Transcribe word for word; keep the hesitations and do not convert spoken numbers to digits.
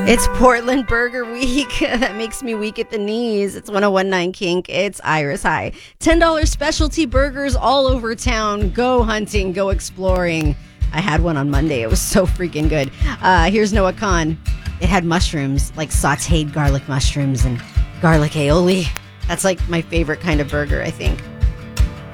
It's Portland Burger Week. That makes me weak at the knees. It's one oh one point nine Kink. It's Iris High. ten dollars specialty burgers all over town. Go hunting. Go exploring. I had one on Monday. It was so freaking good. Uh, here's Noah Khan. It had mushrooms, like sauteed garlic mushrooms and garlic aioli. That's like my favorite kind of burger, I think.